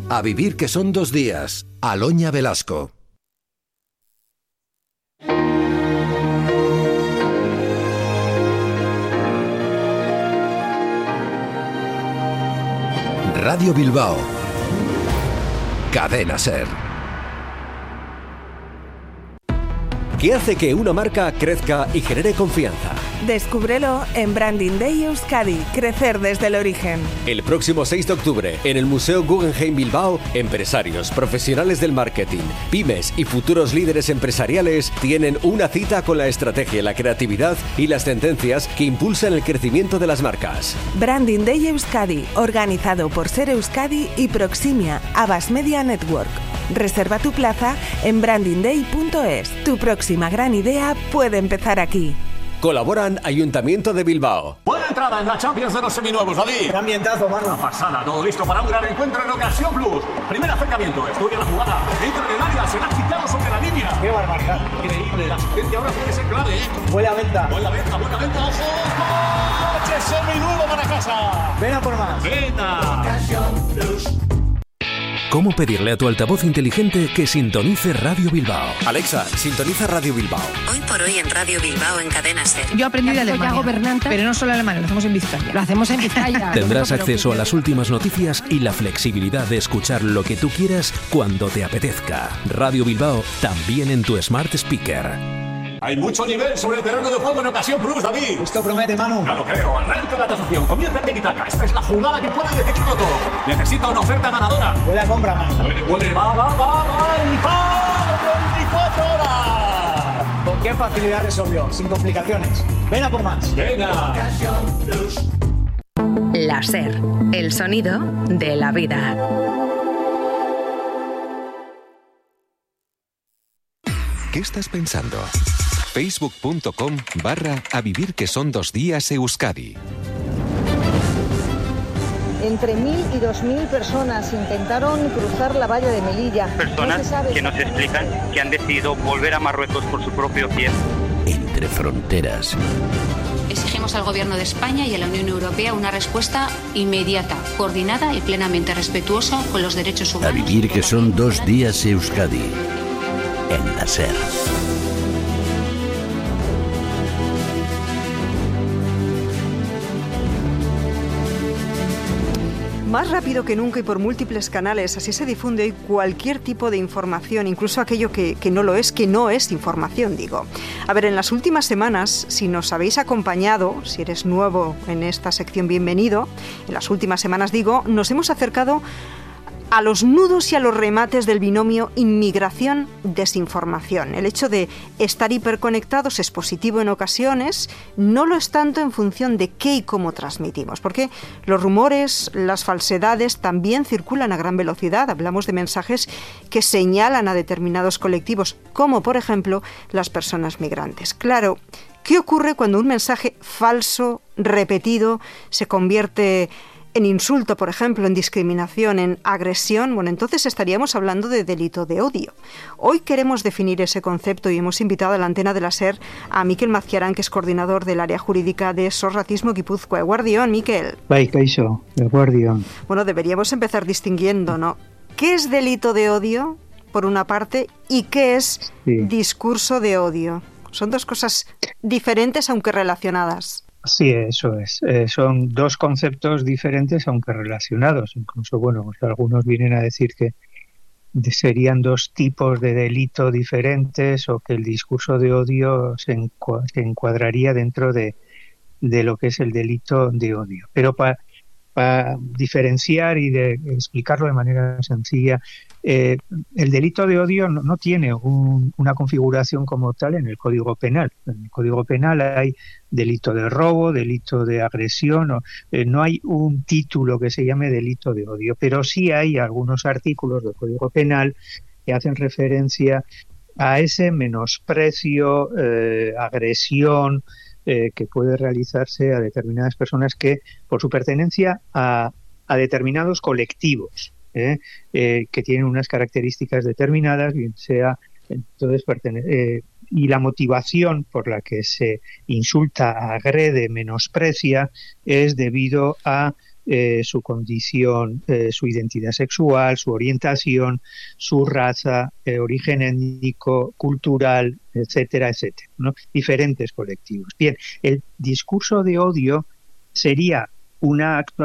A vivir que son 2 días. Aloña Velasco. Radio Bilbao. Cadena SER. ¿Qué hace que una marca crezca y genere confianza? Descúbrelo en Branding Day Euskadi, crecer desde el origen. El próximo 6 de octubre, en el Museo Guggenheim Bilbao, empresarios, profesionales del marketing, pymes y futuros líderes empresariales tienen una cita con la estrategia, la creatividad y las tendencias que impulsan el crecimiento de las marcas. Branding Day Euskadi, organizado por SER Euskadi y Proximia, Abbas Media Network. Reserva tu plaza en brandingday.es. Tu próxima gran idea puede empezar aquí. Colaboran Ayuntamiento de Bilbao. Buena entrada en la Champions de los seminuevos, David. Qué ambientazo, mano. Una pasada, todo listo para un gran encuentro en Ocasión Plus. Primer acercamiento, estudia la jugada. Entra en el área, será quitado sobre la línea. Qué barbaridad. Increíble, la asistencia ahora puede ser clave, ¿eh? Buena venta. Buena venta, ojo. ¡Coche seminuevo para casa! Ven a por más. Venga. Ocasión Plus. ¿Cómo pedirle a tu altavoz inteligente que sintonice Radio Bilbao? Alexa, sintoniza Radio Bilbao. Hoy por hoy en Radio Bilbao en Cadena SER. Yo aprendí de Alemania, pero no solo alemán, lo hacemos en Vizcaya. Lo hacemos en Vizcaya. Tendrás acceso a las últimas noticias y la flexibilidad de escuchar lo que tú quieras cuando te apetezca. Radio Bilbao, también en tu Smart Speaker. Hay mucho nivel sobre el terreno de juego en Ocasión Plus, David. Esto promete, Manu. Ya lo creo. Arranca la tasación. Comienza el tiki-taka. Esta es la jugada que puede decidirlo todo. Necesita una oferta ganadora. Buena compra, Manu. Huele, va. ¡Y va! 24 horas. ¿Con qué facilidad resolvió? Sin complicaciones. Ven a por más. Venga. La SER, el sonido de la vida. ¿Qué estás pensando? Facebook.com/A vivir que son 2 días Euskadi. Entre 1.000 y 2.000 personas intentaron cruzar la valla de Melilla. Personas que nos explican que han decidido volver a Marruecos por su propio pie. Entre fronteras. Exigimos al Gobierno de España y a la Unión Europea una respuesta inmediata, coordinada y plenamente respetuosa con los derechos humanos. A vivir que son 2 días Euskadi. En la SER. Más rápido que nunca y por múltiples canales, así se difunde hoy cualquier tipo de información, incluso aquello que no lo es, que no es información, digo. A ver, en las últimas semanas, si nos habéis acompañado, si eres nuevo en esta sección, bienvenido, en las últimas semanas, digo, nos hemos acercado a los nudos y a los remates del binomio inmigración-desinformación. El hecho de estar hiperconectados es positivo en ocasiones, no lo es tanto en función de qué y cómo transmitimos, porque los rumores, las falsedades también circulan a gran velocidad. Hablamos de mensajes que señalan a determinados colectivos, como por ejemplo las personas migrantes. Claro, ¿qué ocurre cuando un mensaje falso, repetido, se convierte en insulto, por ejemplo, en discriminación, en agresión? Bueno, entonces estaríamos hablando de delito de odio. Hoy queremos definir ese concepto y hemos invitado a la antena de la SER a Mikel Mazquiarán, que es coordinador del área jurídica de SOS Racismo Guipúzcoa. Eguardión, Mikel. Bai, kaixo, eguardión. Bueno, deberíamos empezar distinguiendo, ¿no? ¿Qué es delito de odio, por una parte, y qué es discurso de odio? Son dos cosas diferentes, aunque relacionadas. Sí, eso es. Son dos conceptos diferentes, aunque relacionados. Incluso, bueno, pues algunos vienen a decir que serían dos tipos de delito diferentes o que el discurso de odio se encuadraría dentro de lo que es el delito de odio. Pero para diferenciar y de explicarlo de manera sencilla, el delito de odio no tiene una configuración como tal en el Código Penal. En el Código Penal hay delito de robo, delito de agresión, no hay un título que se llame delito de odio, pero sí hay algunos artículos del Código Penal que hacen referencia a ese menosprecio, agresión que puede realizarse a determinadas personas que por su pertenencia a determinados colectivos, que tienen unas características determinadas, bien sea entonces y la motivación por la que se insulta, agrede, menosprecia es debido a su condición, su identidad sexual, su orientación, su raza, origen étnico, cultural, etcétera, etcétera, ¿no? Diferentes colectivos. Bien, el discurso de odio sería un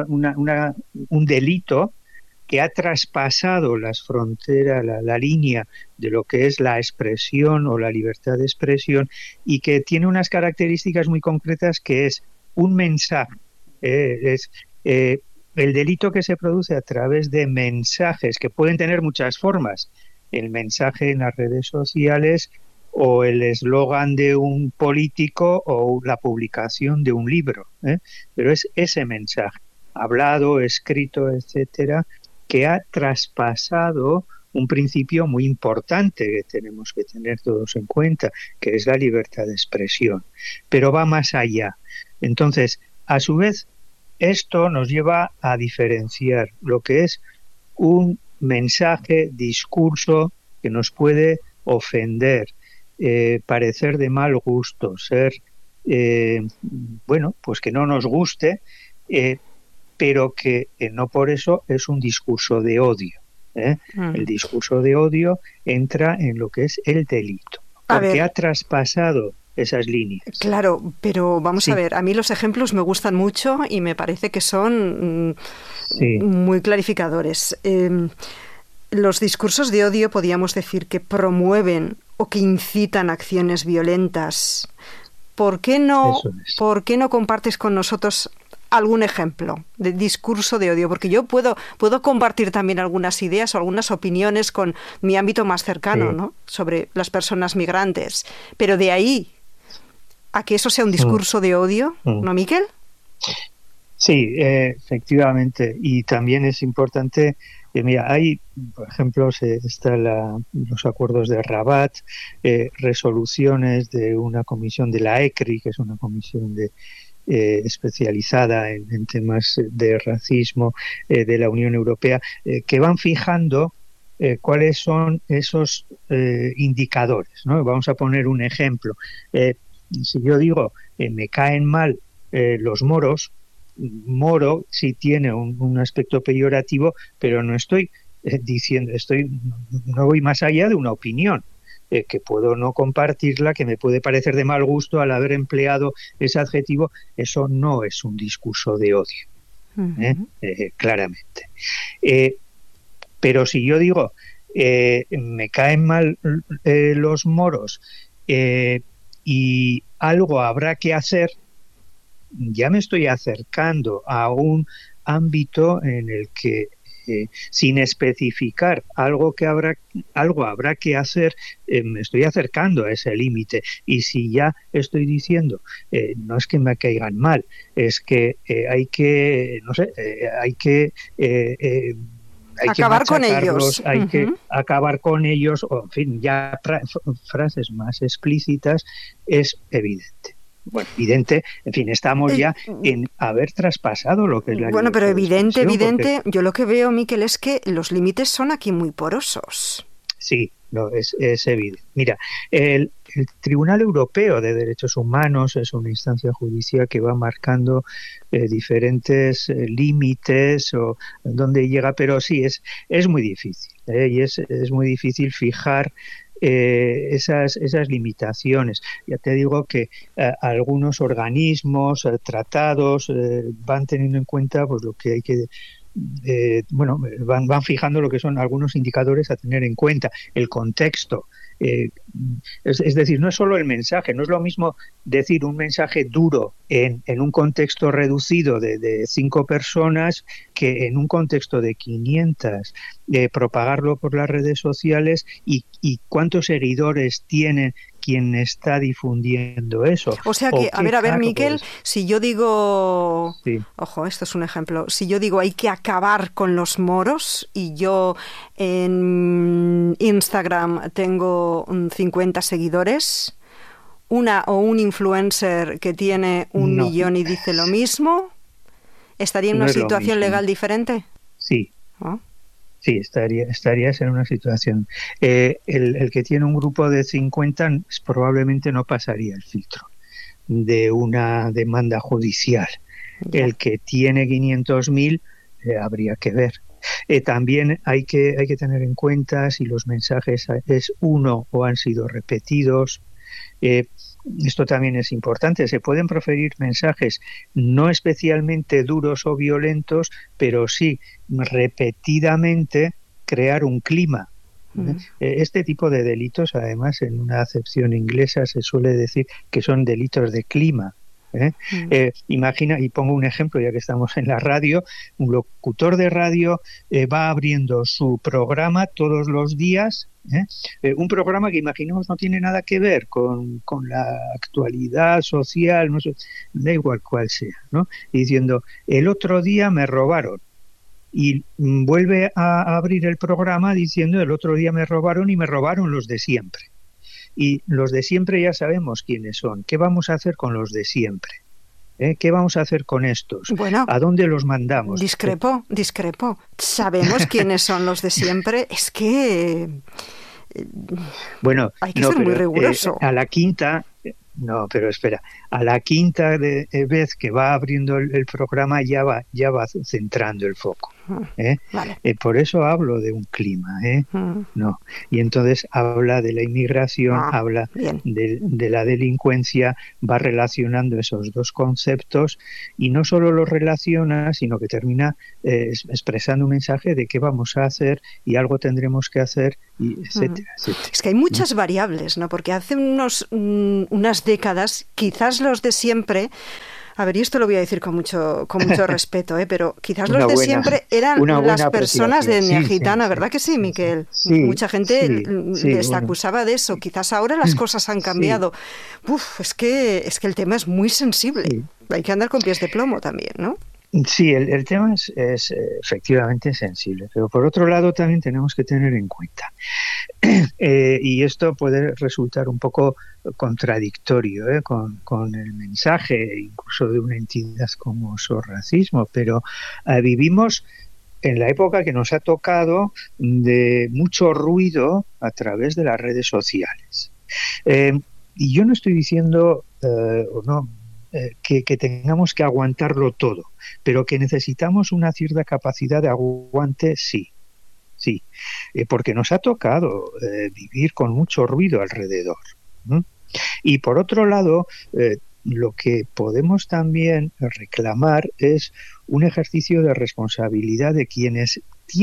delito que ha traspasado las fronteras, la línea de lo que es la expresión o la libertad de expresión, y que tiene unas características muy concretas, que es un mensaje. El delito que se produce a través de mensajes que pueden tener muchas formas, el mensaje en las redes sociales o el eslogan de un político o la publicación de un libro, pero es ese mensaje, hablado, escrito, etcétera, que ha traspasado un principio muy importante que tenemos que tener todos en cuenta, que es la libertad de expresión, pero va más allá. Entonces, a su vez, esto nos lleva a diferenciar lo que es un mensaje, discurso que nos puede ofender, parecer de mal gusto, ser, pues que no nos guste, pero que no por eso es un discurso de odio. El discurso de odio entra en lo que es el delito, porque ha traspasado esas líneas. Claro, pero vamos a ver, a mí los ejemplos me gustan mucho y me parece que son muy clarificadores. Los discursos de odio podríamos decir que promueven o que incitan acciones violentas. ¿Por qué no compartes con nosotros algún ejemplo de discurso de odio? Porque yo puedo compartir también algunas ideas o algunas opiniones con mi ámbito más cercano, ¿no? Sobre las personas migrantes. Pero de ahí a que eso sea un discurso de odio, ¿no, Miquel? Sí, efectivamente. Y también es importante, mira, hay, por ejemplo, están los acuerdos de Rabat, resoluciones de una comisión de la ECRI, que es una comisión especializada en temas de racismo de la Unión Europea, que van fijando cuáles son esos indicadores, ¿no? Vamos a poner un ejemplo. Si yo digo, me caen mal los moros, moro sí tiene un aspecto peyorativo, pero no estoy diciendo, no voy más allá de una opinión. Que puedo no compartirla, que me puede parecer de mal gusto al haber empleado ese adjetivo. Eso no es un discurso de odio, claramente. Pero si yo digo, me caen mal los moros y algo habrá que hacer, ya me estoy acercando a un ámbito en el que sin especificar algo habrá que hacer, me estoy acercando a ese límite. Y si ya estoy diciendo, no es que me caigan mal, es que hay que acabar con ellos, hay que acabar con ellos, o en fin, ya frases más explícitas, es evidente. Bueno, evidente, en fin, estamos ya en haber traspasado lo que es la libertad. Bueno, pero evidente, porque... yo lo que veo, Miquel, es que los límites son aquí muy porosos. Sí, es evidente. Mira, el Tribunal Europeo de Derechos Humanos es una instancia judicial que va marcando diferentes límites o dónde llega, pero sí, es muy difícil, y es muy difícil fijar esas limitaciones. Ya te digo que algunos organismos, tratados, van teniendo en cuenta pues lo que hay que van fijando lo que son algunos indicadores a tener en cuenta, el contexto. Es decir, no es solo el mensaje, no es lo mismo decir un mensaje duro en un contexto reducido de 5 personas que en un contexto de 500, propagarlo por las redes sociales y cuántos seguidores tiene quien está difundiendo eso. O sea que, a ver, Miquel, si yo digo, ojo, esto es un ejemplo, si yo digo hay que acabar con los moros y yo en Instagram tengo 50 seguidores, un influencer que tiene 1 millón y dice lo mismo, ¿estaría en una situación legal diferente? Sí. ¿Oh? Sí, estarías en una situación. El que tiene un grupo de 50 probablemente no pasaría el filtro de una demanda judicial. El que tiene 500.000 habría que ver. También hay que tener en cuenta si los mensajes es uno o han sido repetidos. Esto también es importante. Se pueden proferir mensajes no especialmente duros o violentos, pero sí repetidamente crear un clima. Este tipo de delitos, además, en una acepción inglesa se suele decir que son delitos de clima. Imagina, y pongo un ejemplo ya que estamos en la radio, un locutor de radio va abriendo su programa todos los días, un programa que imaginemos no tiene nada que ver con la actualidad social, no sé, da igual cuál sea, ¿no? Diciendo, el otro día me robaron. Y vuelve a abrir el programa diciendo, el otro día me robaron y me robaron los de siempre. Y los de siempre ya sabemos quiénes son. ¿Qué vamos a hacer con los de siempre? ¿Qué vamos a hacer con estos? Bueno, ¿a dónde los mandamos? Discrepo. Sabemos quiénes son los de siempre. Es que... bueno, hay que ser muy riguroso. A la quinta... No, pero espera, a la quinta vez que va abriendo el programa ya va centrando el foco. Vale. Por eso hablo de un clima, no. Y entonces habla de la inmigración, habla de la delincuencia, va relacionando esos dos conceptos y no solo los relaciona, sino que termina expresando un mensaje de qué vamos a hacer y algo tendremos que hacer, y etcétera, etcétera. Es que hay muchas variables, ¿no? Porque hace unas décadas, quizás los de siempre... A ver, y esto lo voy a decir con mucho respeto, pero quizás los de siempre eran las personas de etnia gitana, ¿verdad que sí, Miquel? Sí, mucha gente les acusaba de eso. Quizás ahora las cosas han cambiado. Es que el tema es muy sensible. Hay que andar con pies de plomo también, ¿no? Sí, el tema es efectivamente sensible, pero por otro lado también tenemos que tener en cuenta, y esto puede resultar un poco contradictorio con el mensaje incluso de una entidad como SOS Racismo, pero vivimos en la época que nos ha tocado de mucho ruido a través de las redes sociales. Y yo no estoy diciendo, que tengamos que aguantarlo todo, pero que necesitamos una cierta capacidad de aguante, sí, porque nos ha tocado vivir con mucho ruido alrededor. Y por otro lado, lo que podemos también reclamar es un ejercicio de responsabilidad de quienes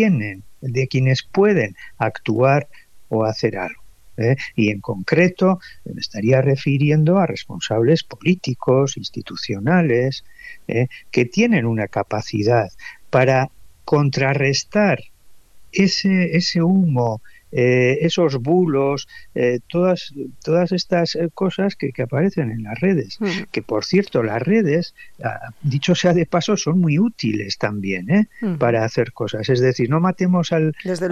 pueden actuar o hacer algo. Y en concreto me estaría refiriendo a responsables políticos, institucionales, que tienen una capacidad para contrarrestar ese humo, esos bulos, todas estas cosas que aparecen en las redes, que por cierto las redes, dicho sea de paso, son muy útiles también para hacer cosas, es decir, no matemos al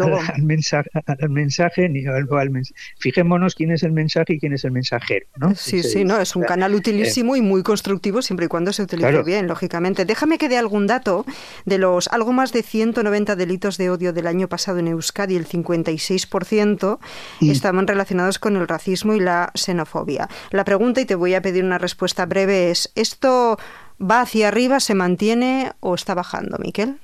mensaje ni fijémonos quién es el mensaje y quién es el mensajero, ¿no? Es un canal utilísimo y muy constructivo siempre y cuando se utilice bien, lógicamente. Déjame que dé algún dato de los algo más de 190 delitos de odio del año pasado en Euskadi. El 56% estaban relacionados con el racismo y la xenofobia. La pregunta, y te voy a pedir una respuesta breve, es: ¿esto va hacia arriba, se mantiene o está bajando, Miquel?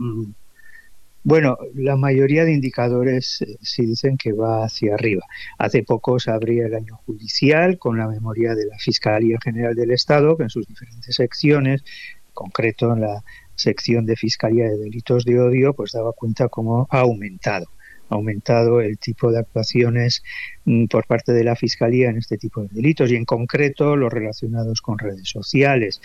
Bueno, la mayoría de indicadores sí dicen que va hacia arriba. Hace poco se abría el año judicial con la memoria de la Fiscalía General del Estado, que en sus diferentes secciones, en concreto en la sección de Fiscalía de Delitos de Odio, pues daba cuenta cómo ha aumentado el tipo de actuaciones por parte de la Fiscalía en este tipo de delitos, y en concreto los relacionados con redes sociales.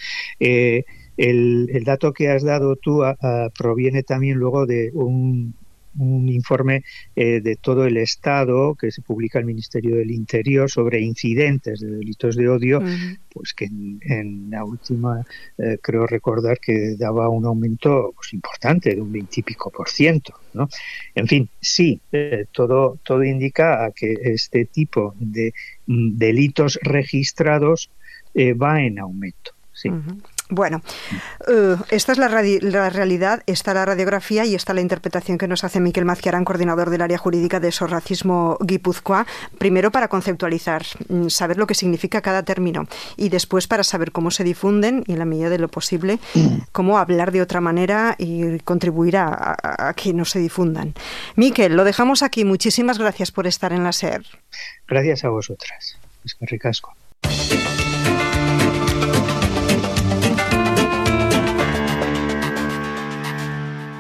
El dato que has dado tú proviene también luego de un informe de todo el Estado que se publica el Ministerio del Interior sobre incidentes de delitos de odio, pues que en la última creo recordar que daba un aumento importante de un 20 y pico %, ¿no? En fin, sí, todo indica a que este tipo de delitos registrados va en aumento. Sí. Bueno, esta es la realidad, está la radiografía y está la interpretación que nos hace Mikel Mazquiarán, coordinador del área jurídica de SOS Racismo Guipúzcoa, primero para conceptualizar, saber lo que significa cada término y después para saber cómo se difunden y en la medida de lo posible cómo hablar de otra manera y contribuir a que no se difundan. Mikel, lo dejamos aquí. Muchísimas gracias por estar en la SER. Gracias a vosotras. Es que ricasco.